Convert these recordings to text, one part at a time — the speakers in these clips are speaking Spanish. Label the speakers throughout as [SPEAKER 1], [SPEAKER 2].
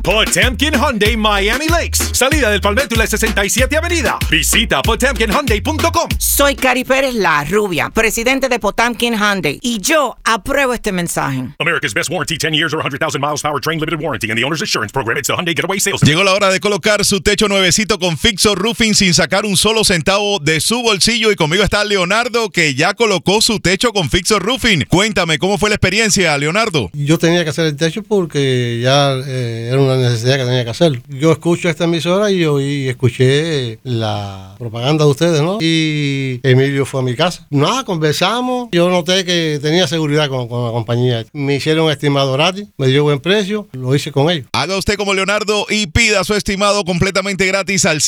[SPEAKER 1] Potemkin Hyundai Miami Lakes. Salida del Palmetto y la 67 Avenida. Visita potemkinhyundai.com.
[SPEAKER 2] Soy Cari Pérez, la rubia, presidente de Potemkin Hyundai. Y yo apruebo este mensaje.
[SPEAKER 1] America's best warranty, 10 years or 100,000 miles powertrain limited warranty and the owner's insurance program. It's the Hyundai Getaway Sales.
[SPEAKER 3] Llegó la hora de colocar su techo nuevecito con Fixo Roofing sin sacar un solo centavo de su bolsillo. Y conmigo está Leonardo, que ya colocó su techo con Fixo Roofing. Cuéntame, ¿cómo fue la experiencia, Leonardo?
[SPEAKER 4] Yo tenía que hacer el techo porque ya era una necesidad que tenía que hacer. Yo escucho esta emisora y escuché la propaganda de ustedes, ¿no? Y Emilio fue a mi casa. Nada, conversamos. Yo noté que tenía seguridad con la compañía. Me hicieron un estimado gratis, me dio buen precio, lo hice con ellos.
[SPEAKER 3] Haga usted como Leonardo y pida su estimado completamente gratis al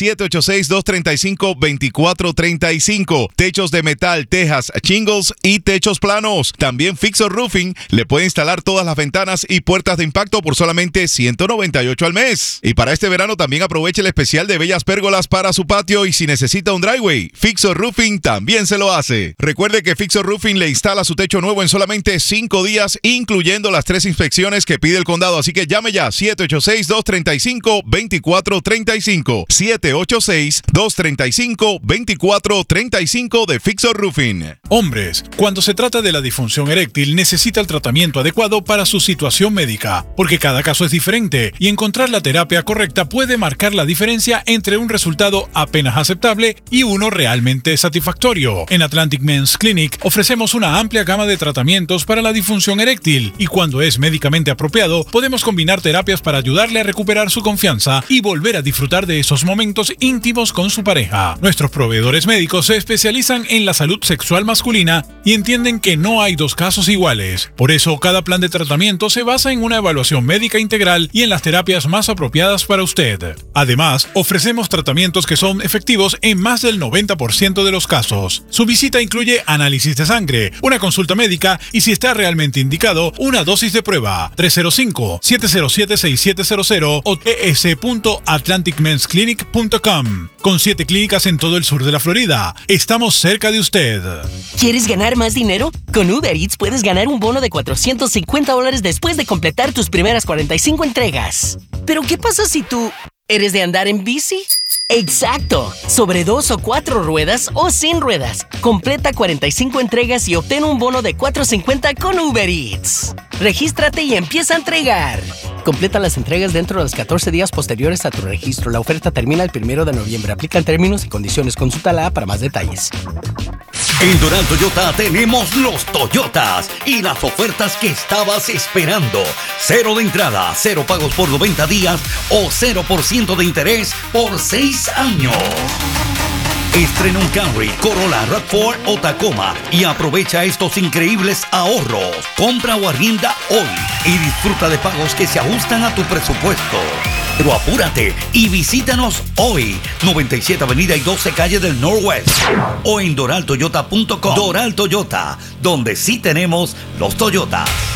[SPEAKER 3] 786-235-2435. Techos de metal, tejas, shingles y techos planos. También Fixo Roofing le puede instalar todas las ventanas y puertas de impacto por solamente $198 al mes. Y para este verano también aproveche el especial de bellas pérgolas para su patio, y si necesita un driveway, Fixo Roofing también se lo hace. Recuerde que Fixo Roofing le instala su techo nuevo en solamente 5 días, incluyendo las 3 inspecciones que pide el condado. Así que llame ya, 786-235-2435. 786-235-2435 de Fixo Roofing.
[SPEAKER 5] Hombres, cuando se trata de la disfunción eréctil, necesita el tratamiento adecuado para su situación médica, porque cada caso es diferente y encontrar la terapia correcta puede marcar la diferencia entre un resultado apenas aceptable y uno realmente satisfactorio. En Atlantic Men's Clinic ofrecemos una amplia gama de tratamientos para la disfunción eréctil, y cuando es médicamente apropiado, podemos combinar terapias para ayudarle a recuperar su confianza y volver a disfrutar de esos momentos íntimos con su pareja. Nuestros proveedores médicos se especializan en la salud sexual masculina y entienden que no hay dos casos iguales. Por eso, cada plan de tratamiento se basa en una evaluación médica integral y en las terapias más apropiadas para usted. Además, ofrecemos tratamientos que son efectivos en más del 90% de los casos. Su visita incluye análisis de sangre, una consulta médica y, si está realmente indicado, una dosis de prueba. 305-707-6700 o ts.atlanticmensclinic.com. Con 7 clínicas en todo el sur de la Florida. Estamos cerca de usted.
[SPEAKER 6] ¿Quieres ganar más dinero? Con Uber Eats puedes ganar un bono de $450 después de completar tus primeras 45 entregas. ¿Pero qué pasa si tú eres de andar en bici? ¡Exacto! Sobre 2 o 4 ruedas o sin ruedas. Completa 45 entregas y obtén un bono de $450 con Uber Eats. Regístrate y empieza a entregar. Completa las entregas dentro de los 14 días posteriores a tu registro. La oferta termina el 1 de noviembre. Aplican términos y condiciones. Consulta la para más detalles.
[SPEAKER 7] En Doral Toyota tenemos los Toyotas y las ofertas que estabas esperando. 0 de entrada, 0 pagos por 90 días o 0% de interés por 6 años. Estrena un Camry, Corolla, RAV4 o Tacoma y aprovecha estos increíbles ahorros. Compra o arrienda hoy y disfruta de pagos que se ajustan a tu presupuesto. Pero apúrate y visítanos hoy. 97 Avenida y 12 Calle del Northwest. O en doraltoyota.com. Doral Toyota, donde sí tenemos los Toyotas.